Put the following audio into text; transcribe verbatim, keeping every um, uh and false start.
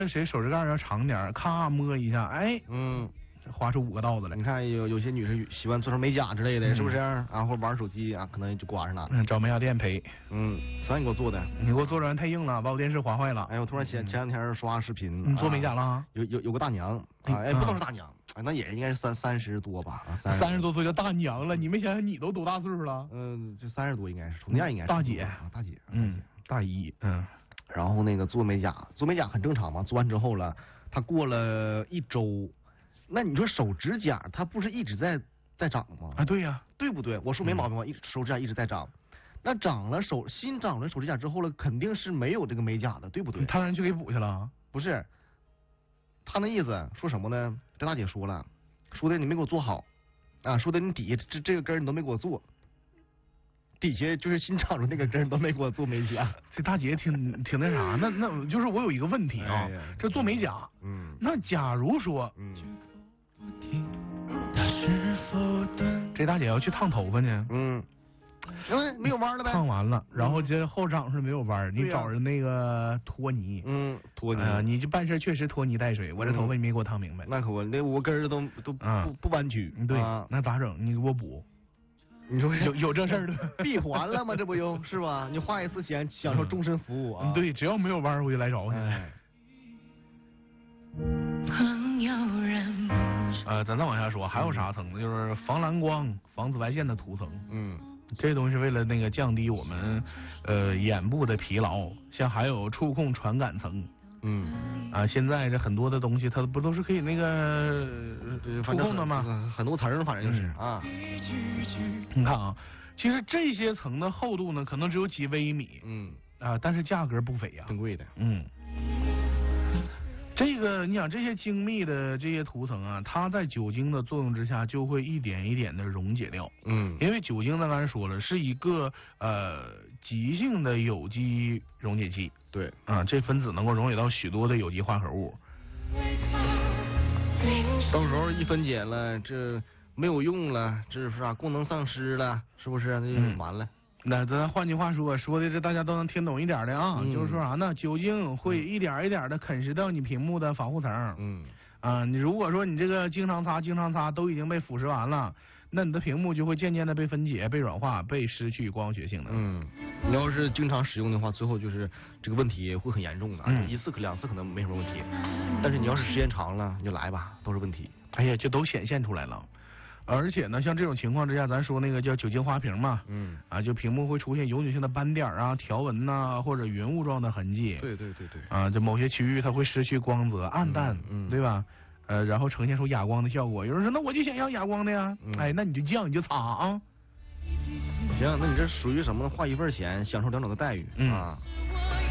这谁手指盖要长点，咔摸一下，哎， 嗯， 划出五个道子来。 你看有有些女生喜欢做成美甲之类的， 嗯、 是不是？啊，或者玩手机啊，可能就刮上了。 嗯，找美甲店赔。 嗯，啥你给我做的？ 你给我做的完太硬了，把我电视划坏了。 哎，我突然前前两天刷视频， 你做美甲了、啊？ 有有有个大娘，啊，哎，不都是大娘，哎，那也应该是三三十多吧？啊， 三十多岁的大娘了，你没想想你都多大岁数了？ 嗯，就三十多应该是，从家应该是大姐， 啊，大姐， 嗯，大姨，嗯。 然后那个做美甲，做美甲很正常嘛。做完之后了，他过了一周，那你说手指甲它不是一直在在长吗？ 啊，对呀、啊， 对不对？我说没毛病吧？一、嗯、手指甲一直在长，那长了手新长了手指甲之后了，肯定是没有这个美甲的，对不对？ 他让人去给补去了？ 不是，他那意思说什么呢？这大姐说了，说的你没给我做好啊，说的你底下这这个根你都没给我做。底下就是新长出那个根都没给我做美甲， 这大姐挺挺那啥，那那就是我有一个问题啊，哎、这做美甲， 嗯， 那假如说， 嗯， 这大姐要去烫头发呢， 嗯，因为没有弯了呗， 烫完了，然后这后掌是没有弯，你找人那个托尼， 嗯，托尼， 啊、呃，你这办事确实拖泥带水，我这头发你没给我烫明白， 嗯、那可不，那五根儿都都不、啊、不弯曲， 对， 啊、 那咋整？你给我补。 你说有有这事儿的， 闭环了吗？这不就是吧？你花一次钱享受终身服务啊！ 嗯、对，只要没有弯我就来找你。 哎、 呃，咱再往下说，还有啥层呢？就是防蓝光、防紫外线的涂层。 嗯， 这东西是为了那个降低我们呃眼部的疲劳，像还有触控传感层。 嗯啊，现在这很多的东西，它不都是可以那个触控的吗？ 很, 很多层，反正就是、嗯、啊。 你看啊，其实这些层的厚度呢，可能只有几微米。 嗯啊，但是价格不菲呀、啊， 挺贵的。 嗯。这个你想，这些精密的这些涂层啊，它在酒精的作用之下，就会一点一点的溶解掉。 嗯， 因为酒精呢，刚才说了，是一个呃极性的有机溶解剂。 对啊，这分子能够溶解到许多的有机化合物。 到时候一分解了，这没有用了，这是啥功能丧失了，是不是？那就完了。 嗯那咱换句话说，说的这大家都能听懂一点的啊， 嗯、 就是说啥呢？酒精会一点一点的啃食掉你屏幕的防护层。 嗯啊，你如果说你这个经常擦、经常擦都已经被腐蚀完了，那你的屏幕就会渐渐的被分解、被软化、被失去光学性能。 嗯，你要是经常使用的话，最后就是这个问题会很严重的。 嗯， 一次可两次可能没什么问题，但是你要是时间长了，你就来吧，都是问题。 哎呀，就都显现出来了。而且呢，像这种情况之下，咱说那个叫酒精花屏嘛， 嗯， 啊，就屏幕会出现永久性的斑点啊、条纹呐、啊，或者云雾状的痕迹。 对对对对。 啊，这某些区域它会失去光泽、暗淡， 嗯，嗯对吧？呃，然后呈现出哑光的效果。有人说，那我就想要哑光的呀， 嗯、 哎，那你就降，你就擦啊。 行，那你这属于什么？花一份钱享受两种的待遇、 嗯、 啊。